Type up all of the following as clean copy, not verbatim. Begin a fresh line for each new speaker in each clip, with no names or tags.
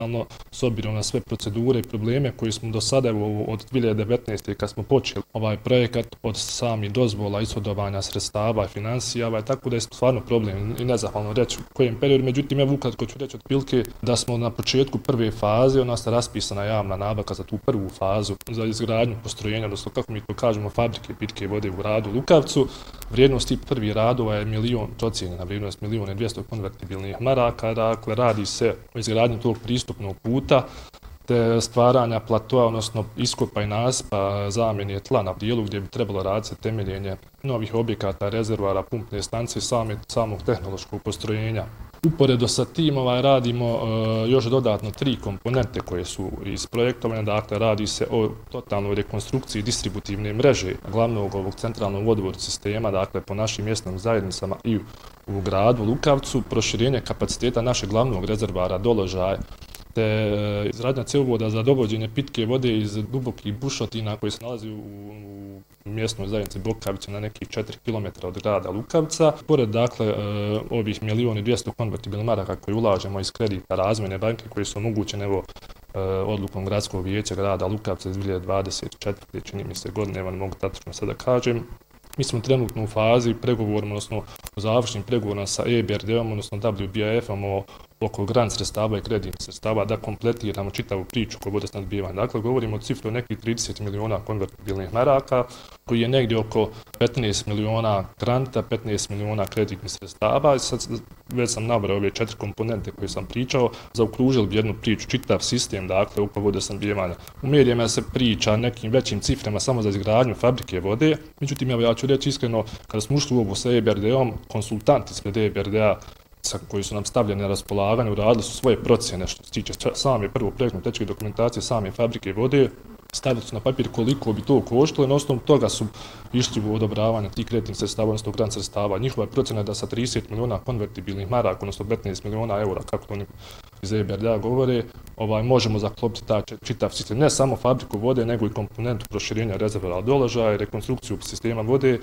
s obzirom na sve procedure i probleme koje smo do sada od 2019. kad smo počeli ovaj projekat od samih dozvola, ishodovanja sredstava i financija, tako da je stvarno problem i nezahvalno reći u kojem periodu. Međutim, evo ukratko ću reći otprilike da smo na početku prve faze, ona se raspisana javna nabavka za tu prvu fazu za izgradnju postrojenja, odnosno kako mi to kažemo, fabrike pitke vode u gradu Lukavcu. Vrijednost tih prvih radova je procijenjena vrijednost 1.200.000 konvertibilnih maraka, dakle radi se o izgradnji tog pristupnog puta te stvaranja platoa, odnosno iskopa i nasipa zamjene tla na dijelu gdje bi trebalo raditi temeljenje novih objekata, rezervoara, pumpne stanice samog tehnološkog postrojenja. Uporedo sa tim radimo još dodatno 3 komponente koje su isprojektovane, dakle radi se o totalnoj rekonstrukciji distributivne mreže glavnog ovog centralnog vodovodnog sistema, dakle po našim mjesnim zajednicama i u gradu Lukavcu, proširenje kapaciteta našeg glavnog rezervoara Doložaj, te izgradnja cjevovoda za dovođenje pitke vode iz dubokih bušotina koji se nalazi u mjesnoj zajednici Bokavića na nekih 4 km od grada Lukavca. Pored dakle ovih 1.200.000 konvertibilnih maraka koje ulažemo iz kredita Razvojne banke koji su omogućene odlukom gradskog vijeća grada Lukavca iz 2024. čini mi se godine, ne mogu tačno sada kažem. Mi smo trenutno u fazi pregovorima, odnosno u završnim pregovorima sa EBRD-om, odnosno WBIF-om oko grant sredstava i kreditnih sredstava da kompletiramo čitavu priču oko vodosnabdijevanja. Dakle, govorimo o cifru od nekih 30 miliona konvertibilnih maraka, koji je negdje oko 15 miliona granta, 15 miliona kreditnih sredstava. Sad već sam nabrao ove 4 komponente koje sam pričao, zaokružili bi jednu priču, čitav sistem, dakle, oko vodosnabdijevanja. U medijima se priča nekim većim ciframa samo za izgradnju fabrike vode, međutim, ja ću reći iskreno, kada smo ušli u ovo sa EBRD-om, konsultanti ispred EBRD-a koji su nam stavljeni na raspolaganje, uradili su svoje procjene što se tiče same prvo projektno tehničke dokumentacije same fabrike vode, stavili su na papir koliko bi to koštalo i na osnovu toga su išli u odobravanje tih kreditnih sredstava, odnosno grant sredstava. Njihova procjena je da sa 30 miliona konvertibilnih maraka, odnosno 15 miliona eura, kako to oni iz EBRD-a govore, možemo zaklopiti taj čitav sistem, ne samo fabriku vode, nego i komponentu proširenja rezervoara Doložaj, rekonstrukciju sistema vode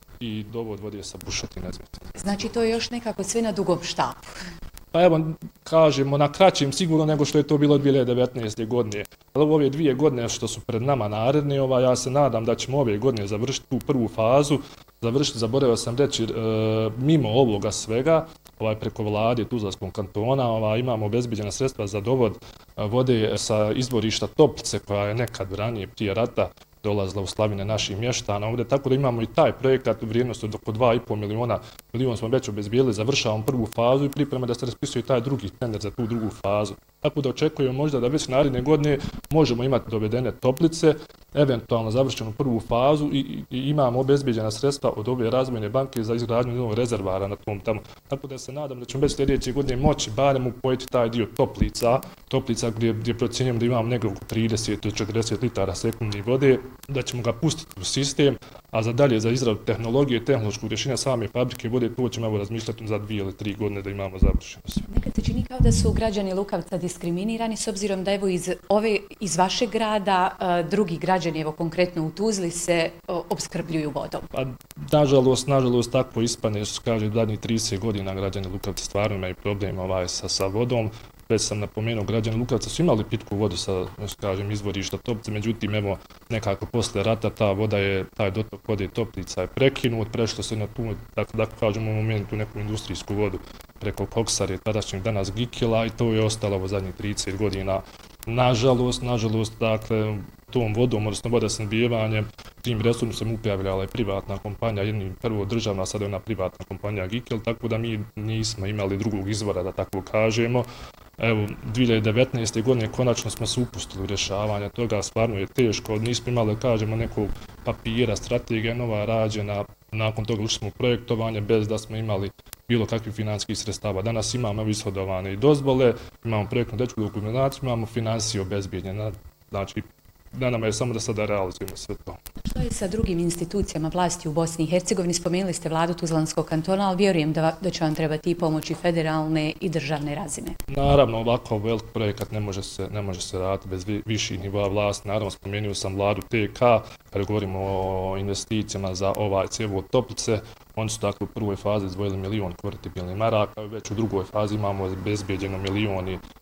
i dovod vode sa bušotina.
Znači to je još nekako sve na dugom štapu.
Pa evo, kažemo, na kraćim sigurno nego što je to bilo 2019. godine. Ali ove 2 godine što su pred nama naredne, ja se nadam da ćemo ove godine završiti tu prvu fazu, zaboravio sam reći, mimo ovoga svega, preko vlade Tuzlanskog kantona, imamo obezbeđena sredstva za dovod vode sa izvorišta Toplice, koja je nekad ranije prije rata dolazila u slavine naših mještana ovdje, tako da imamo i taj projekat u vrijednosti od oko 2,5 miliona smo već obezbijedili, završavamo prvu fazu i priprema da se raspisuje taj drugi tender za tu drugu fazu. Tako da očekujemo možda da već naredne godine možemo imati dovedene toplice, eventualno završenu prvu fazu i imamo obezbeđena sredstva od ove razvojne banke za izgradnju novog rezervara na tom tamo. Tako da se nadam da ćemo već sljedeće godine moći barem upojiti taj dio toplica gdje procjenjujemo da imamo negdje oko 30 do 40 litara sekundnih vode, da ćemo ga pustiti u sistem, a za dalje za izradu tehnologije, tehnološkog rješenja same fabrike vode, to ćemo razmišljati za 2 ili 3 godine da imamo završeno sve.
Nekad se čini kao da su građani Lukavca diskriminirani s obzirom da evo iz vašeg grada drugi građani, evo konkretno u Tuzli, se opskrbljuju vodom.
Pa, nažalost, tako ispane, što kaže, zadnjih 30 godina građani Lukavca stvarno imaju problem sa vodom. Već sam napomenuo, građani Lukavca su imali pitku vodu sa, izvorišta Toplice, međutim, evo, nekako posle rata taj dotok vode Toplica je prekinut, prešlo se na tu, da kažemo u momentu, neku industrijsku vodu preko Koksare, tadašnjeg danas Gikela, i to je ostalo u zadnjih 30 godina. Nažalost, dakle, tom vodom, odnosno vodosnabdijevanjem, tim resursom se upravljala i privatna kompanija, prvo državna, sada je ona privatna kompanija Gikel, tako da mi nismo imali drugog izvora, da tako kažemo. Evo, 2019. godine konačno smo se upustili u rješavanje toga, stvarno je teško, nismo imali, kažemo, nekog papira, strategija nova rađena, nakon toga ušli smo u projektovanje bez da smo imali bilo kakvih financijskih sredstava. Danas imamo ishodovane i dozvole, imamo projektnu tehničku dokumentaciju, imamo financije obezbijedljene, znači na nama je samo da sada realizujemo sve to.
Što je sa drugim institucijama vlasti u Bosni i Hercegovini? Spomenuli ste vladu Tuzlanskog kantona, ali vjerujem da će vam trebati i pomoći federalne i državne razine.
Naravno, ovako velik projekat ne može se raditi bez viših nivoa vlasti. Naravno, spomenuo sam vladu TK, kada govorimo o investicijama za cjevovod Toplice. Oni su tako u prvoj fazi izdvojili 1 milion konvertibilnih maraka, već u drugoj fazi imamo bezbeđeno 1 milion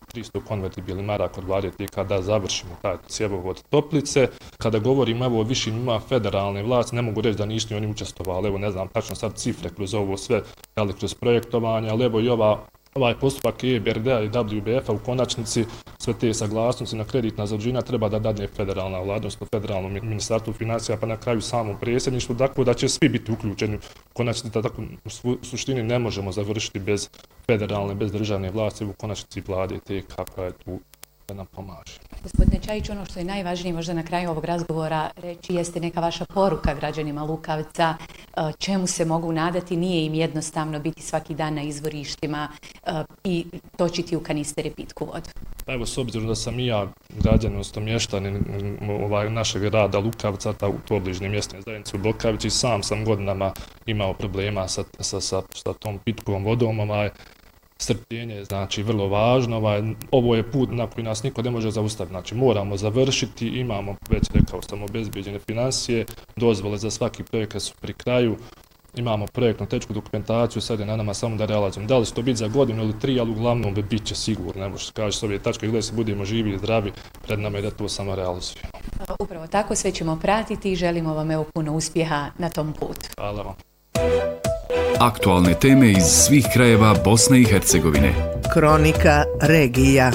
300 konvertibilnih maraka od vlade TK da završimo taj cjevovod Toplice. Kada govorimo o višim ima federalne vlasti, ne mogu reći da nisu oni učestvovali, evo ne znam tačno sad cifre kroz ovo sve, ali kroz projektovanje, ali evo i ovaj postupak EBRD-a i WBF-a u konačnici sve te saglasnosti na kreditna zaduženja treba da dadne federalna vlada, odnosno federalno ministarstvo financija, pa na kraju samo predsjedništvo, tako da će svi biti uključeni u konačnici, da tako u suštini ne možemo završiti bez federalne, bez državne vlasti, u konačnici vlade te kakva je tu da nam pomaže.
Gospodine Čajić, ono što je najvažnije možda na kraju ovog razgovora reći jeste neka vaša poruka građanima Lukavca, čemu se mogu nadati, nije im jednostavno biti svaki dan na izvorištima i točiti u kanistere pitku vodu.
Evo, s obzirom da sam i ja građanin, odnosno mještanin našeg grada Lukavca, u obližnje mjesne zajednice u Bokavici, sam sam godinama imao problema sa tom pitkom vodom, strpljenje je znači vrlo važno, ovo je put na koji nas niko ne može zaustaviti, znači moramo završiti, imamo već rekao sam obezbeđene financije, dozvole za svaki projekat su pri kraju, imamo projektnu tehničku dokumentaciju, sad je na nama samo da realizujemo. Da li će to biti za godinu ili 3, ali uglavnom bit će sigurno, ne možeš kaži s ove tačke gdje se budemo živi i zdravi, pred nama je da to samo realizujemo.
Upravo tako, sve ćemo pratiti i želimo vam evo puno uspjeha na tom putu.
Hvala vam.
Aktualne teme iz svih krajeva Bosne i Hercegovine.
Kronika regija.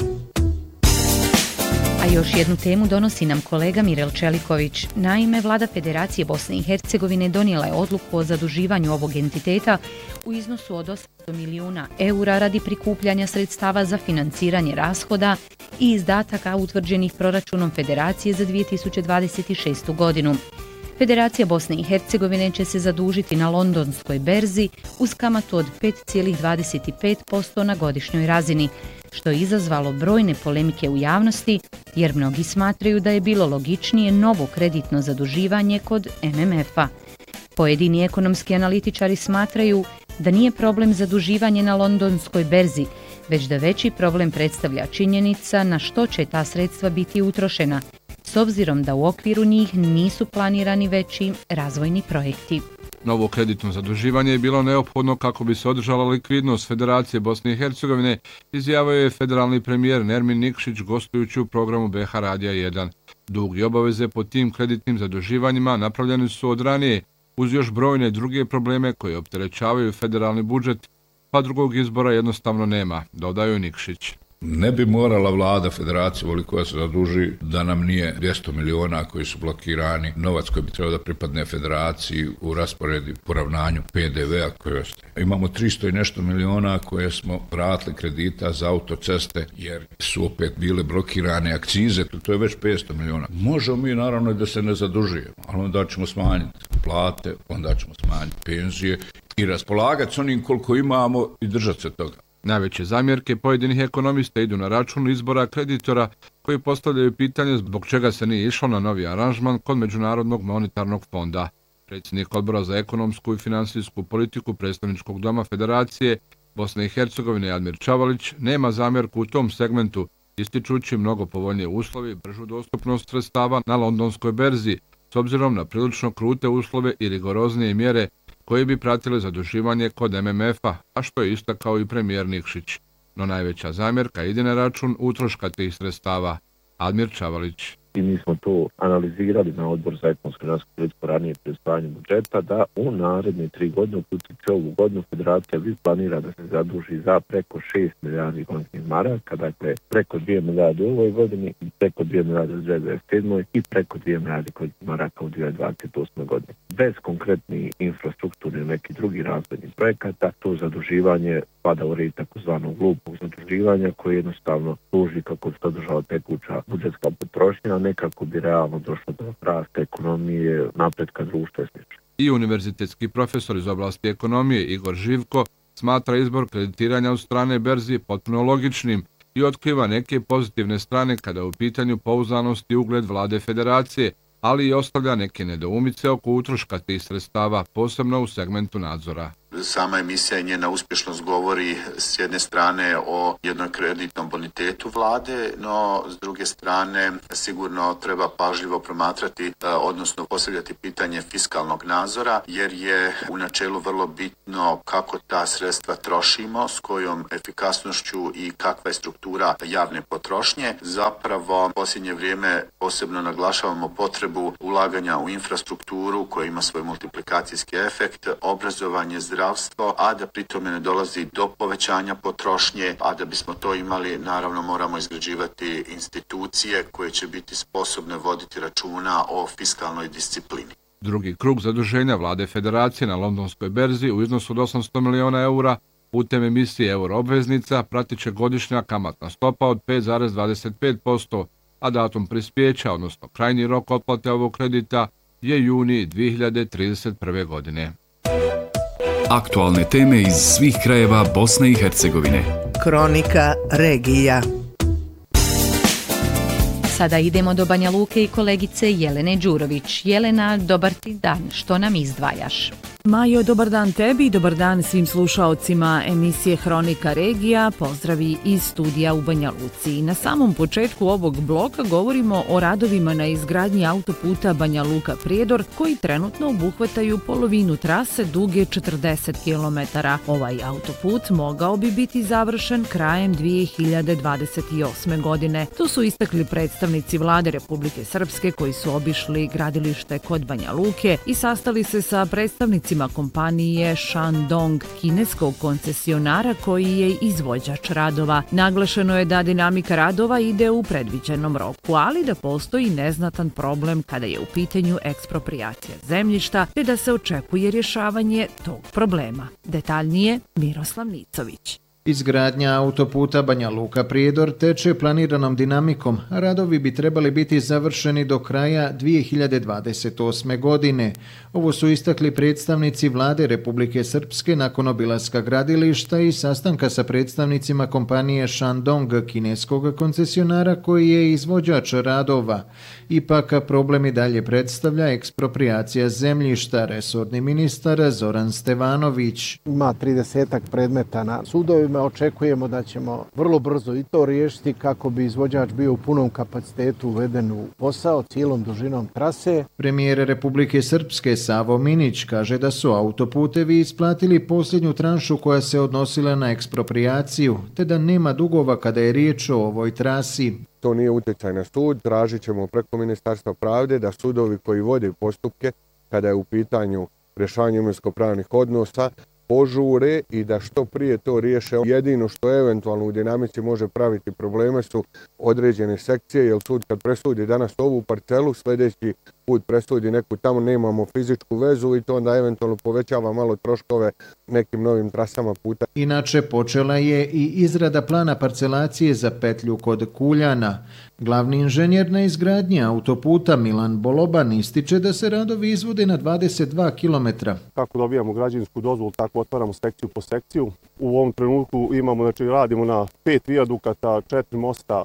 A još jednu temu donosi nam kolega Mirel Čeliković. Naime, vlada Federacije Bosne i Hercegovine donijela je odluku o zaduživanju ovog entiteta u iznosu od 800 milijuna eura radi prikupljanja sredstava za financiranje rashoda i izdataka utvrđenih proračunom Federacije za 2026. godinu. Federacija Bosne i Hercegovine će se zadužiti na londonskoj berzi uz kamatu od 5,25% na godišnjoj razini, što je izazvalo brojne polemike u javnosti, jer mnogi smatraju da je bilo logičnije novo kreditno zaduživanje kod MMF-a. Pojedini ekonomski analitičari smatraju da nije problem zaduživanje na londonskoj berzi, već da veći problem predstavlja činjenica na što će ta sredstva biti utrošena, s obzirom da u okviru njih nisu planirani veći razvojni projekti.
Novo kreditno zaduživanje je bilo neophodno kako bi se održala likvidnost Federacije Bosne i Hercegovine, izjavio je federalni premijer Nermin Nikšić gostujući u programu BH Radija 1. Dug i obaveze po tim kreditnim zaduživanjima napravljeni su od ranije, uz još brojne druge probleme koje opterećavaju federalni budžet, pa drugog izbora jednostavno nema, dodaju Nikšić.
Ne bi morala vlada Federacije koja se zaduži da nam nije 200 miliona koji su blokirani, novac koji bi trebao da pripadne Federaciji u rasporedi poravnanju PDV-a koji ostaje. Imamo 300 i nešto miliona koje smo vratili kredita za autoceste jer su opet bile blokirane akcize, to je već 500 miliona. Možemo mi naravno da se ne zadužujemo, ali onda ćemo smanjiti plate, onda ćemo smanjiti penzije i raspolagati s onim koliko imamo i držati se toga.
Najveće zamjerke pojedinih ekonomista idu na račun izbora kreditora koji postavljaju pitanje zbog čega se nije išlo na novi aranžman kod Međunarodnog monetarnog fonda. Predsjednik Odbora za ekonomsku i finansijsku politiku Predstavničkog doma Federacije Bosne i Hercegovine Admir Čavalić nema zamjerku u tom segmentu, ističući mnogo povoljnije uslovi i bržu dostupnost sredstava na londonskoj berzi, s obzirom na prilično krute uslove i rigoroznije mjere koje bi pratile zaduživanje kod MMF-a, a što je istakao i premijer Nikšić. No najveća zamjerka ide na račun utroška tih sredstava. Admir Čavalić.
I mi smo to analizirali na Odbor za ekonomsku i finansijsku politiku ranije pri usvajanju budžeta da u naredne 3 godine, uključujući ovu godinu, Federacija planira da se zaduži za preko 6 milijardi konskih maraka, dakle preko 2 milijarde u ovoj godini, preko 2 milijarde u 2027. i preko 2 milijarde konskih maraka u 2028. godini. Bez konkretnih infrastrukturnih i nekih drugih razvojnih projekata, to zaduživanje pada u red takozvanog glupog zaduživanja koje jednostavno služi kako se održava tekuća budžetska potrošnja, nekako bi realno došlo do rasta ekonomije, napretka društva i sl.
I univerzitetski profesor iz oblasti ekonomije Igor Živko smatra izbor kreditiranja od strane berzi potpuno logičnim i otkriva neke pozitivne strane kada je u pitanju pouzdanost i ugled vlade Federacije, ali i ostavlja neke nedoumice oko utroška tih sredstava, posebno u segmentu nadzora.
Sama emisija i njena uspješnost govori s jedne strane o jednom kreditnom bonitetu vlade, no s druge strane sigurno treba pažljivo promatrati, odnosno postavljati pitanje fiskalnog nadzora, jer je u načelu vrlo bitno kako ta sredstva trošimo, s kojom efikasnošću i kakva je struktura javne potrošnje. Zapravo, u posljednje vrijeme posebno naglašavamo potrebu ulaganja u infrastrukturu koja ima svoj multiplikacijski efekt, obrazovanje, zdravstvo, a da pritome ne dolazi do povećanja potrošnje, a da bismo to imali, naravno moramo izgrađivati institucije koje će biti sposobne voditi računa o fiskalnoj disciplini.
Drugi krug zaduženja vlade federacije na londonskoj berzi u iznosu od 800 miliona eura putem emisije euroobveznica pratit će godišnja kamatna stopa od 5,25%, a datum prispjeća, odnosno krajnji rok otplate ovog kredita, je juni 2031. godine.
Aktualne teme iz svih krajeva Bosne i Hercegovine.
Kronika regija.
Sada idemo do Banja Luke i kolegice Jelene Đurović. Jelena, dobar ti dan, što nam izdvajaš?
Majo, dobar dan tebi i dobar dan svim slušaocima emisije Hronika regija. Pozdravi iz studija u Banja Luci. Na samom početku ovog bloka govorimo o radovima na izgradnji autoputa Banja Luka-Prijedor koji trenutno obuhvataju polovinu trase duge 40 km. Ovaj autoput mogao bi biti završen krajem 2028. godine. To su istakli predstavnici vlade Republike Srpske koji su obišli gradilište kod Banja Luke i sastali se sa predstavnicima kompanije Shandong, kineskog koncesionara koji je izvođač radova. Naglašeno je da dinamika radova ide u predviđenom roku, ali da postoji neznatan problem kada je u pitanju eksproprijacija zemljišta, te da se očekuje rješavanje tog problema. Detaljnije Miroslav Nicović.
Izgradnja autoputa Banja Luka-Prijedor teče planiranom dinamikom, a radovi bi trebali biti završeni do kraja 2028. godine. Ovo su istakli predstavnici vlade Republike Srpske nakon obilaska gradilišta i sastanka sa predstavnicima kompanije Shandong, kineskog koncesionara koji je izvođač radova. Ipak problem i dalje predstavlja eksproprijacija zemljišta. Resorni ministar Zoran Stevanović.
Ima 30 predmeta na sudovima. Očekujemo da ćemo vrlo brzo i to riješiti kako bi izvođač bio u punom kapacitetu uveden u posao cijelom dužinom trase.
Premijer Republike Srpske Savo Minić kaže da su autoputevi isplatili posljednju tranšu koja se odnosila na eksproprijaciju, te da nema dugova kada je riječ o ovoj trasi.
To nije utjecaj na sud, tražit ćemo preko Ministarstva pravde da sudovi koji vode postupke kada je u pitanju rješavanje imovinsko-pravnih odnosa požure i da što prije to riješe. Jedino što eventualno u dinamici može praviti probleme su određene sekcije, jer sud kad presudi danas ovu parcelu, sljedeći put presudi neku tamo, nemamo fizičku vezu i to onda eventualno povećava malo troškove nekim novim trasama puta.
Inače, počela je i izrada plana parcelacije za petlju kod Kuljana. Glavni inženjer na izgradnji autoputa Milan Boloban ističe da se radovi izvode na 22 km.
Kako dobijamo građevinsku dozvolu, tako otvaramo sekciju po sekciju. U ovom trenutku imamo, znači radimo na 5 vijadukata, 4 mosta,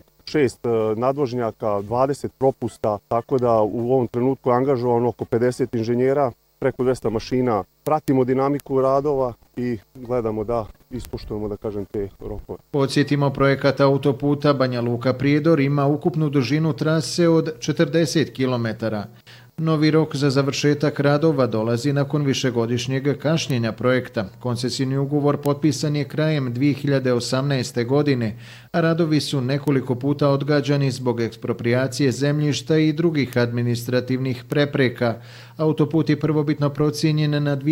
6 nadvožnjaka, 20 propusta, tako da u ovom trenutku je angažovano oko 50 inženjera, preko 200 mašina. Pratimo dinamiku radova i gledamo da ispoštujemo, da kažem, te rokove.
Podsjetimo, projekat autoputa Banja Luka-Prijedor ima ukupnu dužinu trase od 40 km. Novi rok za završetak radova dolazi nakon višegodišnjeg kašnjenja projekta. Koncesijni ugovor potpisan je krajem 2018. godine, a radovi su nekoliko puta odgađani zbog eksproprijacije zemljišta i drugih administrativnih prepreka. Autoput je prvobitno procijenjen na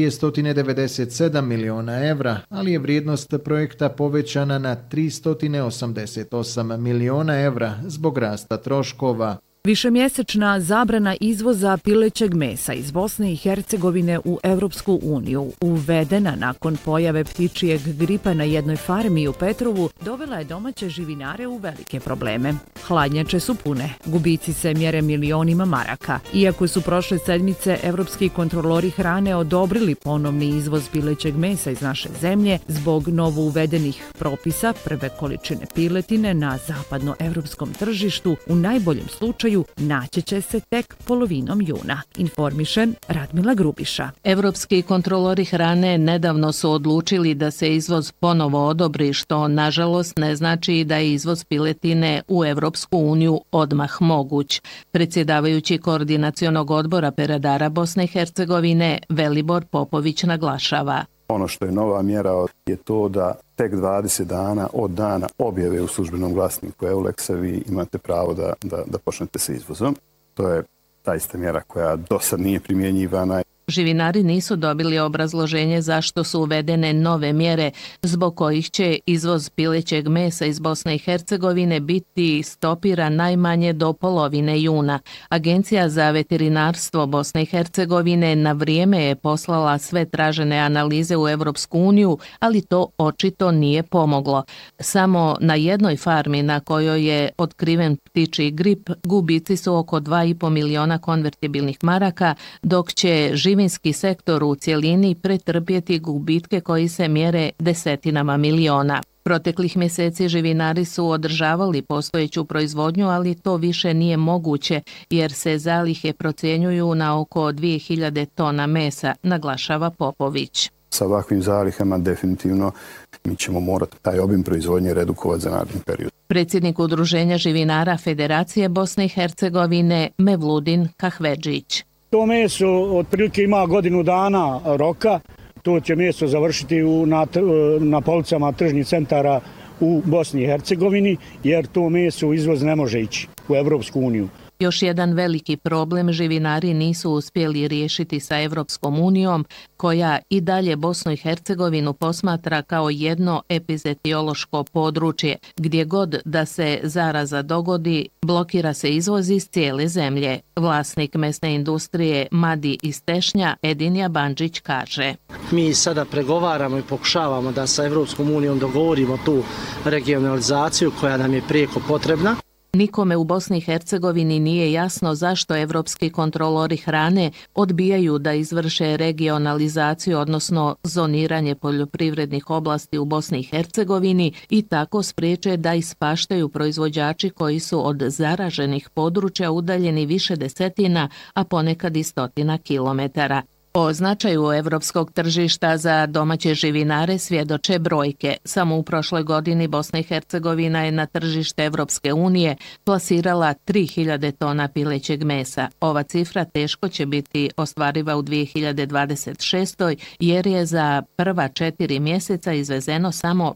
297 miliona evra, ali je vrijednost projekta povećana na 388 miliona evra zbog rasta troškova.
Višemjesečna zabrana izvoza pilećeg mesa iz Bosne i Hercegovine u Evropsku uniju, uvedena nakon pojave ptičijeg gripa na jednoj farmi u Petrovu, dovela je domaće živinare u velike probleme. hladnjače su pune. Gubici se mjere milionima maraka. Iako su prošle sedmice evropski kontrolori hrane odobrili ponovni izvoz pilećeg mesa iz naše zemlje, zbog novo uvedenih propisa prve količine piletine na zapadnoevropskom tržištu u najboljem slučaju naći će se tek polovinom juna, informiše Radmila Grubiša.
Evropski kontrolori hrane nedavno su odlučili da se izvoz ponovo odobri, što nažalost ne znači da je izvoz piletine u Evropsku uniju odmah moguć. Predsjedavajući koordinacionog odbora peradara Bosne i Hercegovine Velibor Popović naglašava.
Ono što je nova mjera je to da tek 20 dana od dana objave u službenom glasniku EULEX-a vi imate pravo da počnete sa izvozom. To je zaista mjera koja do sad nije primjenjivana.
Živinari nisu dobili obrazloženje zašto su uvedene nove mjere zbog kojih će izvoz pilećeg mesa iz Bosne i Hercegovine biti stopiran najmanje do polovine juna. Agencija za veterinarstvo Bosne i Hercegovine na vrijeme je poslala sve tražene analize u Evropsku uniju, ali to očito nije pomoglo. Samo na jednoj farmi na kojoj je otkriven ptičji grip gubici su oko 2,5 miliona konvertibilnih maraka, dok će živinski sektor u cjelini pretrpjeti gubitke koji se mjere desetinama miliona. Proteklih mjeseci živinari su održavali postojeću proizvodnju, ali to više nije moguće jer se zalihe procjenjuju na oko 2000 tona mesa, naglašava Popović.
Sa ovakvim zalihama definitivno mi ćemo morati taj obim proizvodnje redukovati za naredni period.
Predsjednik Udruženja živinara Federacije Bosne i Hercegovine Mevludin Kahvedžić.
To meso otprilike ima godinu dana roka, to će meso završiti na policama tržnih centara u Bosni i Hercegovini, jer to meso u izvoz ne može ići u Evropsku uniju.
Još jedan veliki problem živinari nisu uspjeli riješiti sa Evropskom unijom, koja i dalje Bosnu i Hercegovinu posmatra kao jedno epizetiološko područje, gdje god da se zaraza dogodi, blokira se izvoz iz cijele zemlje. Vlasnik mesne industrije Madi iz Tešnja, Edinja Bandžić, kaže.
Mi sada pregovaramo i pokušavamo da sa Evropskom unijom dogovorimo tu regionalizaciju koja nam je prijeko potrebna.
Nikome u Bosni i Hercegovini nije jasno zašto evropski kontrolori hrane odbijaju da izvrše regionalizaciju, odnosno zoniranje poljoprivrednih oblasti u Bosni i Hercegovini i tako spriječe da ispaštaju proizvođači koji su od zaraženih područja udaljeni više desetina, a ponekad i stotina kilometara. O značaju evropskog tržišta za domaće živinare svjedoče brojke. Samo u prošloj godini Bosna i Hercegovina je na tržište Evropske unije plasirala 3000 tona pilećeg mesa. Ova cifra teško će biti ostvariva u 2026. jer je za prva 4 mjeseca izvezeno samo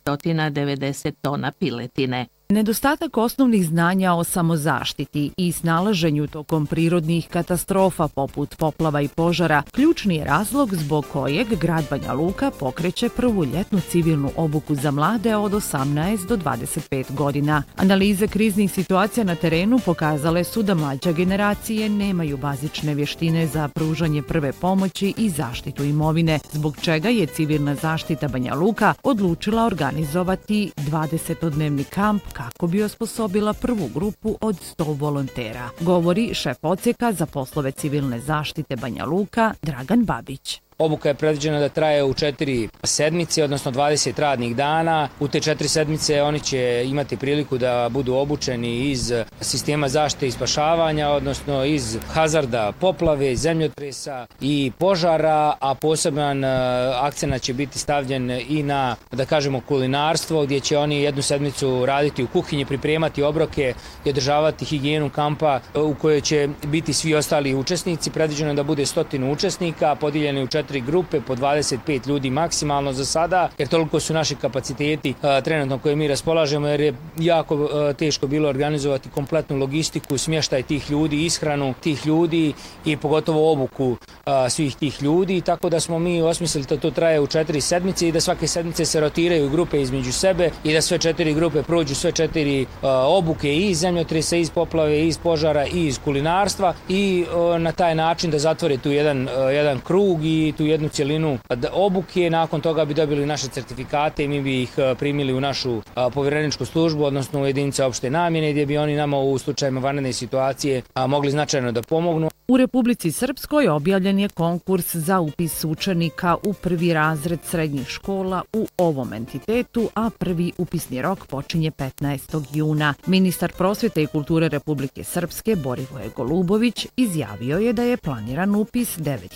590 tona piletine.
Nedostatak osnovnih znanja o samozaštiti i snalaženju tokom prirodnih katastrofa poput poplava i požara ključni je razlog zbog kojeg grad Banja Luka pokreće prvu ljetnu civilnu obuku za mlade od 18 do 25 godina. Analize kriznih situacija na terenu pokazale su da mlađe generacije nemaju bazične vještine za pružanje prve pomoći i zaštitu imovine, zbog čega je civilna zaštita Banja Luka odlučila organizovati 20-dnevni kamp kako bi osposobila prvu grupu od 100 volontera, govori šef odsjeka za poslove civilne zaštite Banja Luka Dragan Babić.
Obuka je predviđena da traje u 4 sedmice, odnosno 20 radnih dana. U te 4 sedmice oni će imati priliku da budu obučeni iz sistema zaštite i spašavanja, odnosno iz hazarda poplave, zemljotresa i požara, a poseban akcent će biti stavljen i na, da kažemo, kulinarstvo, gdje će oni jednu sedmicu raditi u kuhinji, pripremati obroke i održavati higijenu kampa u kojoj će biti svi ostali učesnici. Predviđeno je da bude 100 učesnika, podijeljeni u 4 grupe po 25 ljudi maksimalno za sada, jer toliko su naši kapaciteti trenutno koje mi raspolažemo, jer je jako teško bilo organizovati kompletnu logistiku, smještaj tih ljudi, ishranu tih ljudi i pogotovo obuku svih tih ljudi, tako da smo mi osmislili da to traje u 4 sedmice i da svake sedmice se rotiraju grupe između sebe i da sve 4 grupe prođu sve 4 obuke i iz zemljotresa, iz poplave, iz požara i iz kulinarstva i na taj način da zatvore tu jedan krug i tu tu jednu cjelinu obuke, nakon toga bi dobili naše certifikate i mi bi ih primili u našu povjereničku službu, odnosno u jedinice opšte namjene, gdje bi oni nama u slučajima vanredne situacije mogli značajno da pomognu.
U Republici Srpskoj objavljen je konkurs za upis učenika u prvi razred srednjih škola u ovom entitetu, a prvi upisni rok počinje 15. juna. Ministar prosvjete i kulture Republike Srpske Borivoje Golubović izjavio je da je planiran upis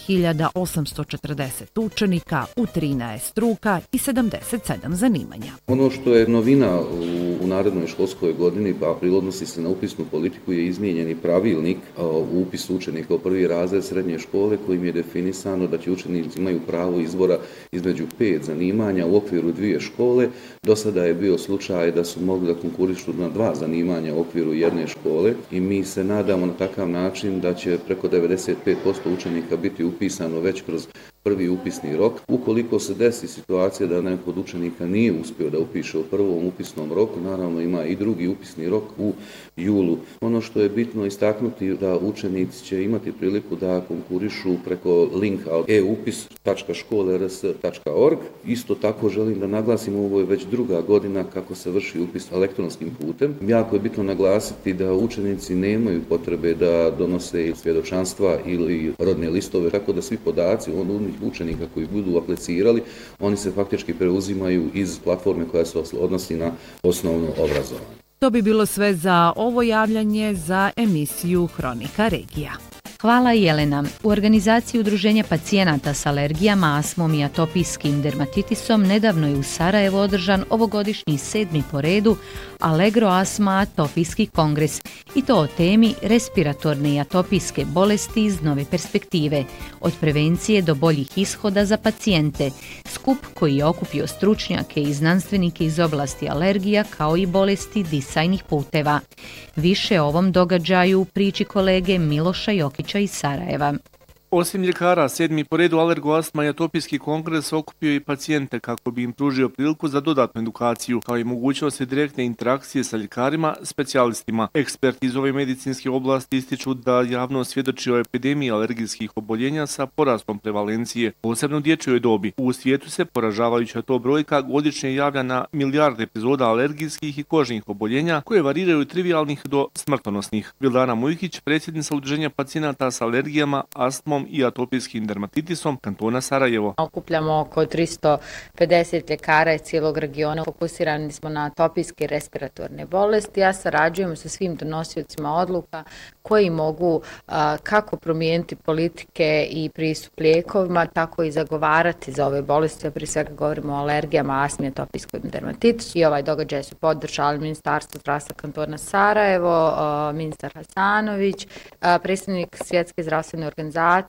9840 učenika u 13 struka i 77 zanimanja.
Ono što je novina u narednoj školskoj godini, a odnosi se na upisnu politiku, je izmijenjeni pravilnik o upisu učenika u prvi razred srednje škole, kojim je definisano da će učenici imaju pravo izbora između 5 zanimanja u okviru 2 škole. Do sada je bio slučaj da su mogli da konkurišu na 2 zanimanja u okviru jedne škole i mi se nadamo na takav način da će preko 95% učenika biti upisano već kroz prvi upisni rok. Ukoliko se desi situacija da neko od učenika nije uspio da upiše u prvom upisnom roku, naravno ima i drugi upisni rok u julu. Ono što je bitno istaknuti da učenici će imati priliku da konkurišu preko linka eupis.škole.rs.org. Isto tako želim da naglasim, ovo je već druga godina kako se vrši upis elektronskim putem. Jako je bitno naglasiti da učenici nemaju potrebe da donose svjedočanstva ili rodne listove, tako da svi podaci onih učenika koji budu aplicirali, oni se faktički preuzimaju iz platforme koja se odnosi na osnovno obrazovanje.
To bi bilo sve za ovo javljanje za emisiju Hronika regija.
Hvala Jelena. U organizaciji Udruženja pacijenata s alergijama, astmom i atopijskim dermatitisom nedavno je u Sarajevu održan ovogodišnji 7. po redu Allegro astma atopijski kongres, i to o temi respiratorne i atopijske bolesti iz nove perspektive, od prevencije do boljih ishoda za pacijente. Skup koji je okupio stručnjake i znanstvenike iz oblasti alergija kao i bolesti disajnih puteva. Više o ovom događaju u priči kolege Miloša Jokića iz Sarajeva.
Osim ljekara, 7. po redu Alergo-astma i atopijski kongres okupio i pacijente kako bi im pružio priliku za dodatnu edukaciju, kao i mogućnost direktne interakcije sa ljekarima, specijalistima. Eksperti iz ove medicinske oblasti ističu da javno svjedoči o epidemiji alergijskih oboljenja sa porastom prevalencije, posebno u dječjoj dobi. U svijetu se poražavajuća to brojka godišnje javlja na milijarde epizoda alergijskih i kožnih oboljenja, koje variraju od trivialnih do smrtonosnih. Vildana Mujkić, predsjednica Udruženja pacijenata s alergijama, astmom i atopijskim dermatitisom kantona Sarajevo.
Okupljamo oko 350 ljekara iz cijelog regiona. Fokusirani smo na atopijske i respiratorne bolesti, a sarađujemo sa svim donosiocima odluka koji mogu kako promijeniti politike i pristup lijekovima, tako i zagovarati za ove bolesti. Prije svega govorimo o alergijama, astmi i atopijskom dermatitisu. I ovaj događaj su podržali Ministarstvo zdravstva kantona Sarajevo, ministar Hasanović, predsjednik Svjetske zdravstvene organizacije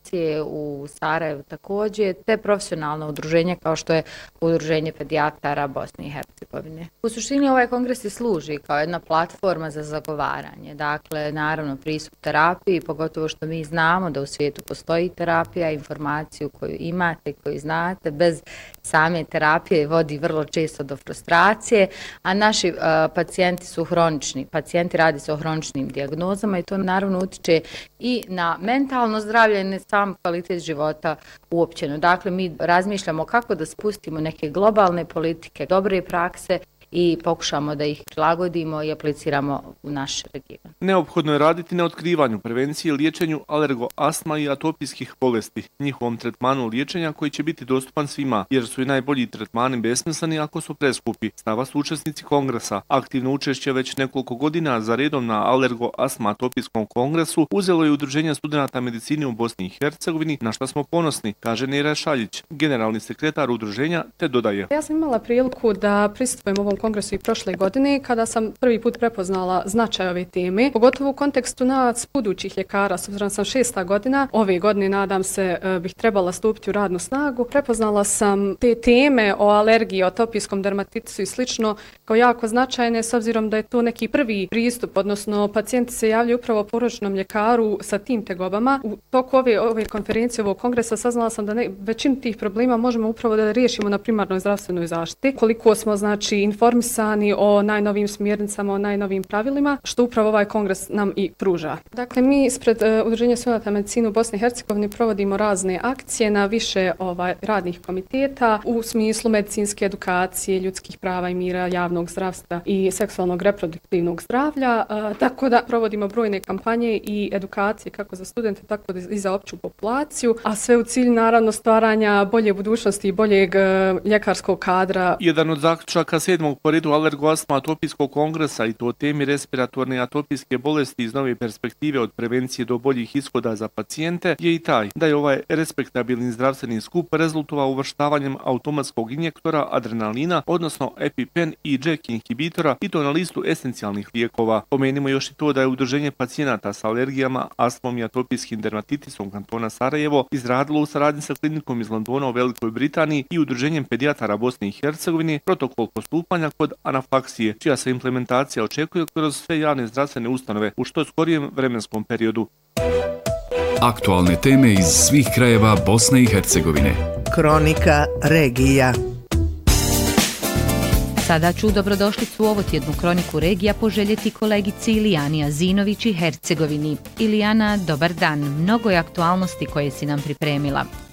u Sarajevu također, te profesionalno udruženje kao što je Udruženje pedijatara Bosne i Hercegovine. U suštini ovaj kongres i služi kao jedna platforma za zagovaranje. Dakle, naravno pristup terapiji, pogotovo što mi znamo da u svijetu postoji terapija, informaciju koju imate, koju znate, bez same terapije vodi vrlo često do frustracije, a naši pacijenti su hronični. Pacijenti radi se o hroničnim dijagnozama i to naravno utiče i na mentalno zdravlje, ne sam kvalitet života uopćeno. Dakle, mi razmišljamo kako da spustimo neke globalne politike, dobre prakse i pokušamo da ih prilagodimo i apliciramo u naš region.
Neophodno je raditi na otkrivanju, prevenciji i liječenju alergo-astma i atopijskih bolesti, njihovom tretmanu liječenja koji će biti dostupan svima, jer su i najbolji tretmani besmisleni ako su preskupi, stava su učesnici kongresa. Aktivno učešće već nekoliko godina za redom na alergo-astma atopijskom kongresu uzelo je Udruženje studenata medicine u Bosni i Hercegovini, na što smo ponosni, kaže Nera Šaljić, generalni sekretar udruženja, te dodaje.
Ja sam imala priliku da prisustujem ovom kongresu i prošle godine kada sam prvi put prepoznala značaj ove teme, pogotovo u kontekstu nas budućih ljekara, s obzirom sam 6. godina, ove godine nadam se bih trebala stupiti u radnu snagu. Prepoznala sam te teme o alergiji, o atopijskom dermatitisu i slično kao jako značajne, s obzirom da je to neki prvi pristup, odnosno pacijenti se javljaju upravo poručnom ljekaru sa tim tegobama. U toku ove konferencije, ovog kongresa saznala sam da većinu tih problema možemo upravo da riješimo na primarnoj zdravstvenoj zaštiti. Koliko smo znači informirani informisani o najnovijim smjernicama, o najnovijim pravilima, što upravo ovaj kongres nam i pruža. Dakle, mi ispred Udruženja studenata medicine u Bosni i Hercegovini provodimo razne akcije na više radnih komiteta u smislu medicinske edukacije, ljudskih prava i mira, javnog zdravstva i seksualnog reproduktivnog zdravlja. Tako da provodimo brojne kampanje i edukacije kako za studente, tako i za opću populaciju, a sve u cilju naravno stvaranja bolje budućnosti i boljeg ljekarskog kadra.
Jedan od zaključaka 7. po redu alergoastma atopijskog kongresa i to o temi respiratorne atopijske bolesti iz nove perspektive od prevencije do boljih ishoda za pacijente je i taj da je ovaj respektabilni zdravstveni skup rezultovao uvrštavanjem automatskog injektora adrenalina, odnosno EpiPen i JAK inhibitora i to na listu esencijalnih lijekova. Pomenimo još i to da je Udruženje pacijenata sa alergijama, astmom i atopijskim dermatitisom kantona Sarajevo izradilo u saradnji sa klinikom iz Londona u Velikoj Britaniji i Udruženjem pedijatara Bosne i Hercegovine protokol postupanja kod anafaksije, čija se implementacija očekuje kroz sve javne zdravstvene ustanove u što skorijem vremenskom periodu.
Aktualne teme iz svih krajeva Bosne i Hercegovine.
Kronika regija.
Sada ću dobrodošlicu u ovotjednu kroniku regija poželjeti kolegici Ilijani Azinović i Hercegovini. Ilijana, dobar dan. Mnogo je aktualnosti koje si nam pripremila.